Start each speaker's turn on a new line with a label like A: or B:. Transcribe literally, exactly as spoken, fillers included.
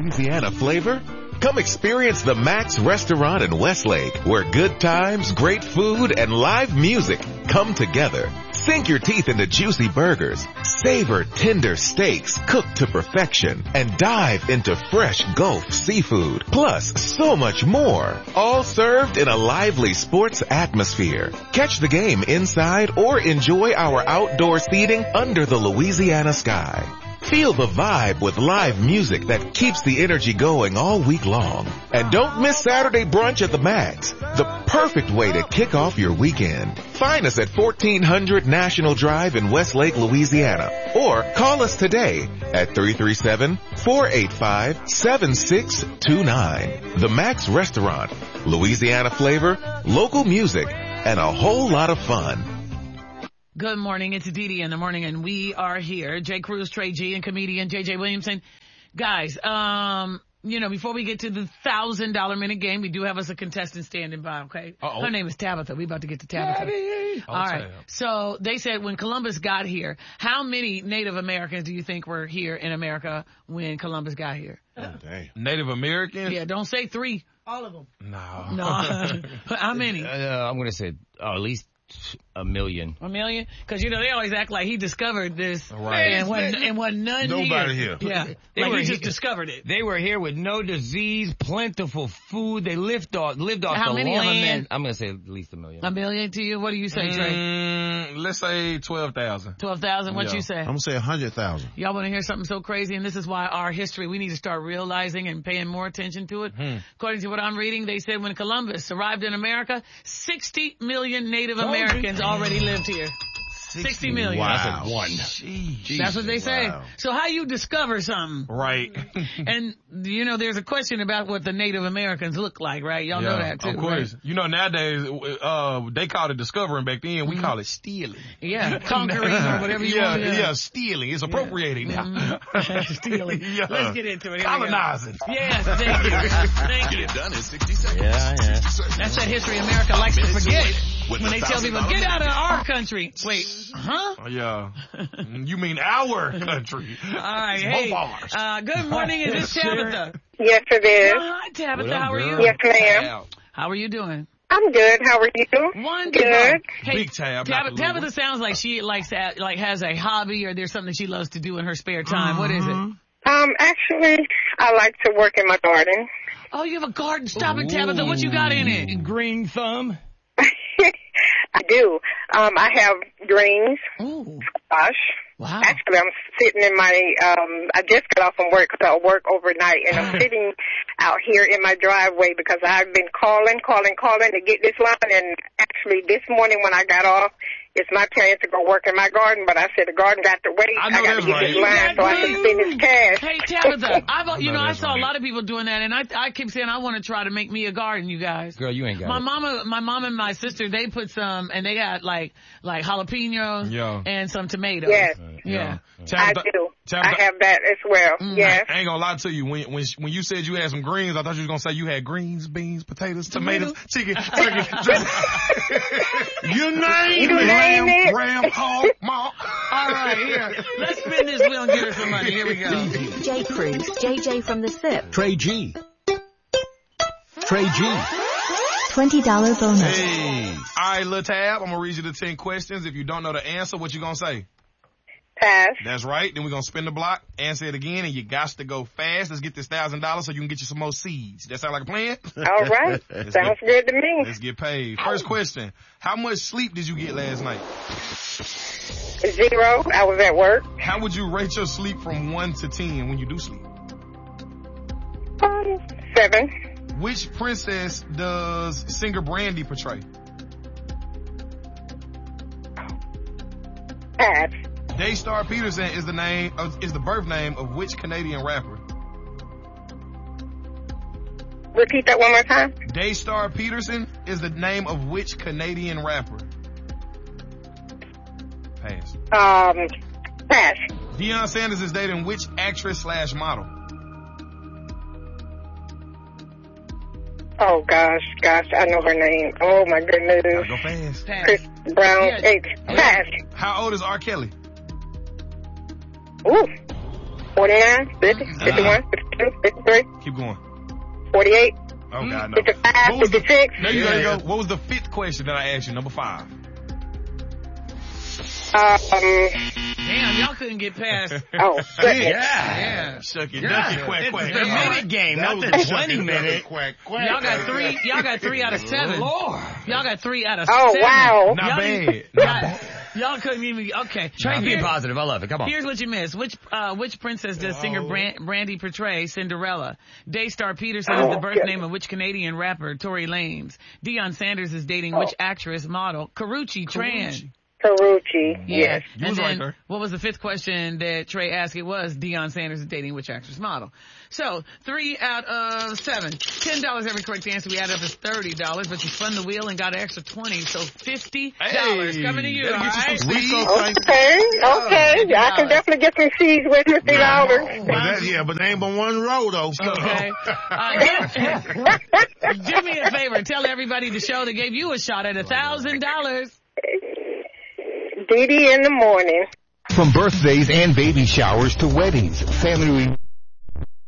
A: Louisiana flavor? Come experience the Max Restaurant in Westlake, where good times, great food, and live music come together. Sink your teeth into juicy burgers, savor tender steaks cooked to perfection, and dive into fresh Gulf seafood. Plus, so much more. All served in a lively sports atmosphere. Catch the game inside or enjoy our outdoor seating under the Louisiana sky. Feel the vibe with live music that keeps the energy going all week long. And don't miss Saturday brunch at the Max, the perfect way to kick off your weekend. Find us at fourteen hundred National Drive in Westlake, Louisiana, or call us today at three three seven, four eight five, seven six two nine. The Max Restaurant, Louisiana flavor, local music, and a whole lot of fun.
B: Good morning. It's Dee Dee in the morning, and we are here. Jay Cruz, Trey G, and comedian J J Williamson. Guys, um, you know, before we get to the one thousand dollars minute game, we do have us a contestant standing by, okay? Uh-oh. Her name is Tabitha. We about to get to Tabitha. Daddy. All right. Tab. So they said when Columbus got here, how many Native Americans do you think were here in America when Columbus got here?
C: Oh, damn.
D: Native Americans?
B: Yeah, don't say three.
E: All of them.
D: No.
B: No. How many?
C: Uh, I'm going to say uh, at least a million.
B: A million? Because, you know, they always act like he discovered this.
D: Right.
B: And wasn't, and wasn't none
D: Nobody
B: here.
D: here.
B: Yeah.
C: They
B: like
C: were
B: he just
C: here.
B: discovered it.
C: They were here with no disease, plentiful food. They lived off, lived off
B: How
C: the
B: many of them,
C: land.
B: then?
C: I'm going to say at least a million.
B: A million to you? What do you say, Trey?
D: Mm, let's say twelve thousand.
B: twelve thousand? What
D: Yeah.
B: you say?
E: I'm going to say one hundred thousand.
B: Y'all want to hear something so crazy? And this is why our history, we need to start realizing and paying more attention to it.
D: Hmm.
B: According to what I'm reading, they said when Columbus arrived in America, sixty million Native
D: Told you.
B: Americans already lived here. sixty million.
E: Wow.
C: That's a one.
D: Jeez.
B: That's what they say.
E: Wow.
B: So how you discover something?
D: Right.
B: And, you know, there's a question about what the Native Americans look like, right? Y'all know that, too.
D: Of course.
B: Right?
D: You know, nowadays, uh, they call it discovering. Back then, we
B: Mhm.
D: call it stealing.
B: Yeah, conquering or whatever you
D: yeah,
B: want to do.
D: Yeah, stealing. It's appropriating now.
B: Mhm. Stealing.
D: Yeah.
B: Let's get into it. Here we go.
D: Colonizing.
B: Yes, thank you. Thank you.
A: Get it done in sixty seconds.
C: Yeah, yeah.
B: That's that history America likes to forget.
A: With
B: When
A: the
B: they tell people,
A: one thousand
B: get out of
A: dollars
B: our country. Wait, huh?
D: Oh, yeah. You mean our country.
B: All right,
D: It's
B: hey.
D: both ours.
B: Uh, good morning. Is this Tabitha?
F: Yes, it is.
B: Oh, hi, Tabitha.
C: What up,
B: How are
C: girl?
B: you?
F: Yes, ma'am.
B: How are you doing?
F: I'm good. How are you?
B: Wonderful.
F: Good.
B: Hey,
D: Big tab, not
B: Tab-
D: the little
B: Tabitha
D: one.
B: sounds like she likes to, like has a hobby or there's something she loves to do in her spare time. What is it?
F: Um, actually, I like to work in my garden.
B: Oh, you have a garden. Stop it, Tabitha. What you got in it?
C: Green thumb.
F: I do. Um, I have greens,
B: Ooh,
F: squash.
B: wow.
F: Actually, I'm sitting in my, um, I just got off from work because I work overnight, and I'm sitting out here in my driveway because I've been calling, calling, calling to get this line, and actually this morning when I got off, it's my turn to go work in my garden, but I said the garden got to wait.
D: I know
F: got
D: that's
F: to get
D: right.
F: this line so I can spend this cash.
B: Hey, Tabitha, I've, you
D: know
B: know, I
D: that's
B: saw a
D: right.
B: lot of people doing that, and I, I keep saying I want to try to make me a garden, you guys.
C: Girl, you ain't got
B: My
C: it.
B: mama, my mom and my sister, they put some, and they got like, like jalapenos
D: Yeah.
B: and some tomatoes.
F: Yes,
B: Yeah.
F: I
D: Tabitha-
F: do.
D: Tabitha-
F: I have that as well.
B: Mm.
F: Yes.
D: I ain't gonna lie to you. When when when you said you had some greens, I thought you was gonna say you had greens, beans, potatoes, tomatoes, chicken, turkey, dressing. You name
F: You
D: it.
F: name it.
D: Ram, hog, malt.
B: All right, here. Let's spin this wheel and get her some money. Here we go.
G: J. Cruz, J J from the S I P.
E: Trey G. Trey G.
G: twenty dollars bonus.
D: Hey. All right, little tab. I'm gonna read you the ten questions. If you don't know the answer, what you gonna say?
F: Pass.
D: That's right. Then we're gonna spin the block, answer it again, and you got to go fast. Let's get this thousand dollars so you can get you some more seeds. That sound like a plan?
F: All right. Sounds good to me.
D: Let's get paid. First question. How much sleep did you get last night?
F: Zero. I was at work.
D: How would you rate your sleep from one to ten when you do sleep?
F: Um, seven.
D: Which princess does singer Brandy portray?
F: Pass.
D: Daystar Peterson is the name of, is the birth name of which Canadian rapper?
F: Repeat that one more time.
D: Daystar Peterson is the name of which Canadian rapper? Pass.
F: Um, pass.
D: Deion Sanders is dating which actress slash model?
F: Oh gosh, gosh, I know her name. Oh my goodness.
D: Gotta go fast.
B: Pass.
F: Chris Brown.
B: Yes.
F: Eight. Pass.
D: How old is R. Kelly?
F: Ooh. forty-nine, fifty, fifty-one, fifty-two. fifty-two, fifty-three,
D: Keep going.
F: forty-eight,
D: Oh, God, no.
F: fifty-five,
D: What was the,
F: fifty-six.
D: there you
C: Yeah.
D: go. What was the fifth question that I asked you? Number five.
F: Um,
B: Damn, y'all couldn't get past.
F: oh, goodness.
B: Yeah.
D: Shuck it,
C: Yeah.
D: duck it, quack,
C: It's
D: quack.
C: the
D: All right.
C: minute game,
E: That
C: not
E: was
C: the
E: a
C: twenty
E: shucky
C: minute.
E: ducky quack, quack.
B: Y'all got three. Y'all got three out of seven.
C: Lord.
B: Y'all got three out of
F: Oh,
B: seven.
F: wow.
D: Not
B: Y'all
D: bad.
B: didn't-
D: Not
B: y'all-
D: bad.
B: Y'all couldn't even. Okay.
C: Trey being
B: Here-
C: positive. I love it. Come on.
B: Here's what you missed. Which uh, which princess does singer Bran- Brandy portray? Cinderella. Daystar Peterson is the birth name of which Canadian rapper? Tory Lanez. Deion Sanders is dating which actress model? Karuchi Tran.
F: Karuchi, yes.
D: You
B: And
D: was
B: then,
D: right there.
B: what was the fifth question that Trey asked? It was Deion Sanders is dating which actress model. So, three out of seven. Ten dollars every correct answer. We added up is thirty dollars, but you spun the wheel and got an extra twenty, so fifty dollars
D: Hey,
B: coming to you,
D: that'll
B: all
D: get you
B: right?
D: some
E: We
D: seeds.
E: so thankful.
F: Okay, okay. I can definitely get some seeds with me, three dollars.
E: But that, yeah, but they ain't but one row though.
B: Okay. Uh, do, do me a favor. Tell everybody the show that gave you a shot at a thousand dollars.
F: Dee Dee in the morning.
H: From birthdays and baby showers to weddings, family